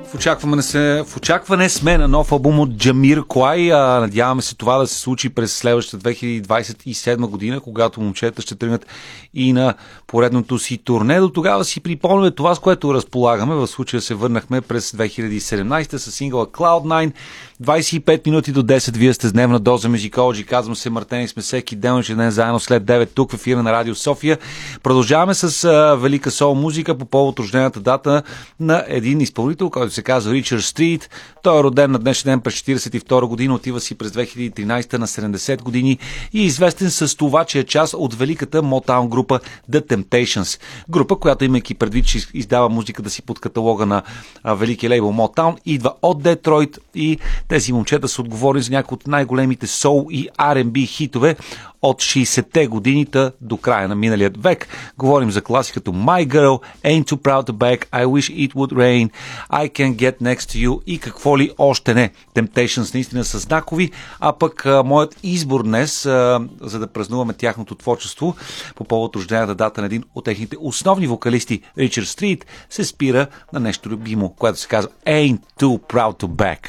В очакване сме на нов албум от Джамирквай. Надяваме се това да се случи през следващата 2027 година, когато момчета ще тръгнат и на поредното си турне. До тогава си припомняме това, с което разполагаме. В случая се върнахме през 2017 с сингъла Cloud9. 25 минути до 10. Вие сте с дневна доза Musicology. Казвам се Мартен и сме всеки ден заедно след 9 тук в ефира на Радио София. Продължаваме с велика сол музика по повод рождената дата на един изпълнител, който се казва Ричард Стрит. Той е роден на днешния ден през 42 година, отива си през 2013 на 70 години и е известен с това, че е част от великата Motown група The Temptations. Група, която, имайки предвид, че издава музиката си под каталога на великия лейбъл Motown, идва от Детройт и тези момчета са отговорени за някои от най-големите соул и R&B хитове от 60-те годините до края на миналият век. Говорим за класи като My Girl, Ain't Too Proud to Beg, I Wish It Would Rain, I Can Get Next to You и какво ли още не. Temptations наистина са знакови, а пък моят избор днес, за да празнуваме тяхното творчество по повод рождената дата на един от техните основни вокалисти, Ричард Стрит, се спира на нещо любимо, което се казва Ain't Too Proud to Beg.